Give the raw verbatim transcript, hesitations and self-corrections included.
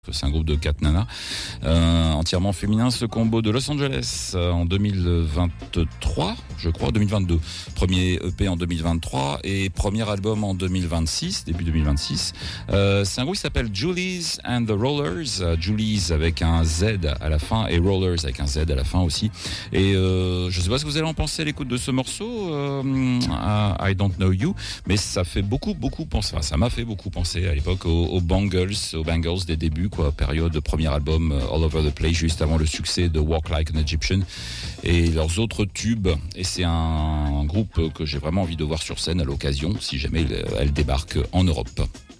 C'est un groupe de quatre nanas, euh, entièrement féminin. Ce combo de Los Angeles euh, en deux mille vingt-trois, je crois, deux mille vingt-deux. Premier E P en deux mille vingt-trois et premier album en deux mille vingt-six, début deux mille vingt-six. Euh, c'est un groupe qui s'appelle Julies and the Rollers. Euh, Julies avec un Z à la fin et Rollers avec un Z à la fin aussi. Et euh, je ne sais pas ce que vous allez en penser à l'écoute de ce morceau, euh, I Don't Know You, mais ça fait beaucoup, beaucoup penser. Enfin, ça m'a fait beaucoup penser à l'époque aux, aux Bangles, aux Bangles des débuts. Quoi, période de premier album uh, All Over the Place, juste avant le succès de Walk Like an Egyptian et leurs autres tubes. Et c'est un, un groupe que j'ai vraiment envie de voir sur scène à l'occasion, si jamais elle débarque en Europe.